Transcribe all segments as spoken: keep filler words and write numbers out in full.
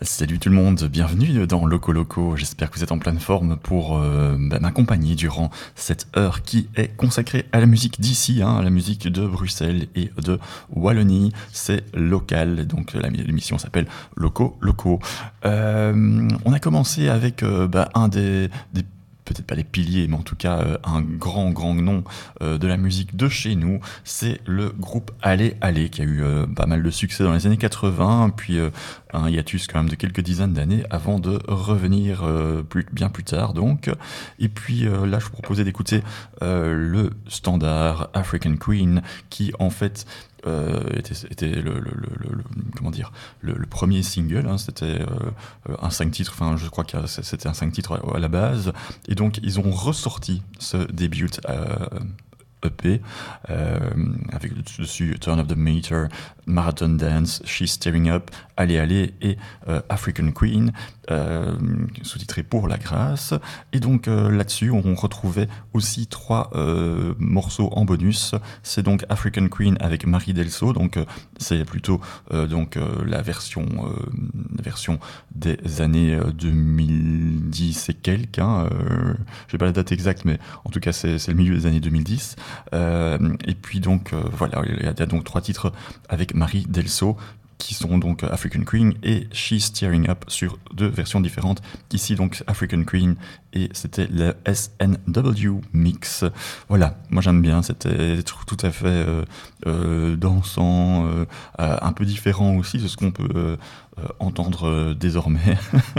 Salut tout le monde, bienvenue dans Loco Loco. J'espère que vous êtes en pleine forme pour euh, bah, m'accompagner durant cette heure qui est consacrée à la musique d'ici, hein, à la musique de Bruxelles et de Wallonie. C'est local, donc la- l'émission s'appelle Loco Loco. Euh, on a commencé avec euh, bah, un des, des peut-être pas les piliers, mais en tout cas euh, un grand grand nom euh, de la musique de chez nous, c'est le groupe Allez Allez qui a eu euh, pas mal de succès dans les années quatre-vingts, puis euh, un hiatus quand même de quelques dizaines d'années avant de revenir euh, plus, bien plus tard donc. Et puis euh, là je vous proposais d'écouter euh, le standard African Queen qui en fait euh, était, était le, le, le, le- le- comment dire le, le premier single, hein, c'était euh, un cinq titres, enfin je crois que c'était un cinq titres à, à la base, et donc ils ont ressorti ce début euh, E P euh, avec dessus Turn of the Meter, Marathon Dance, She's Tearing Up, Allez Allez et euh, African Queen, euh, sous-titré Pour la grâce. Et donc euh, là-dessus, on retrouvait aussi trois euh, morceaux en bonus. C'est donc African Queen avec Marie Delso, donc euh, c'est plutôt euh, donc euh, la version euh, la version des années euh, deux mille dix et quelques. Hein, euh, j'ai pas la date exacte, mais en tout cas c'est c'est le milieu des années deux mille dix. Euh, et puis donc euh, voilà, il y a donc trois titres avec Marie Delso qui sont donc African Queen et She's Tearing Up sur deux versions différentes. Ici donc African Queen et c'était le S N W Mix. Voilà, moi j'aime bien, c'était tout à fait euh, euh, dansant, euh, euh, un peu différent aussi de ce qu'on peut euh, euh, entendre euh, désormais.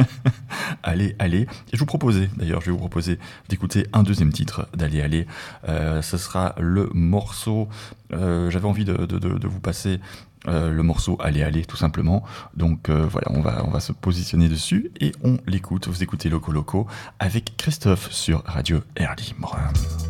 Allez, allez. Et je vous proposais, d'ailleurs, je vais vous proposer d'écouter un deuxième titre d'Allez, allez. Euh, ce sera le morceau, euh, j'avais envie de, de, de, de vous passer euh, le morceau Allez, allez, tout simplement. Donc euh, voilà, on va, on va se positionner dessus et on l'écoute. Vous écoutez Loco Loco avec Christophe sur Radio Air Libre.